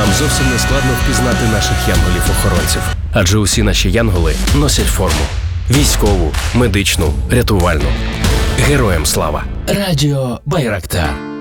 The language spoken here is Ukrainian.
нам зовсім не складно впізнати наших янголів-охоронців. Адже усі наші янголи носять форму. Військову, медичну, рятувальну. Героям слава! Радіо Байрактар.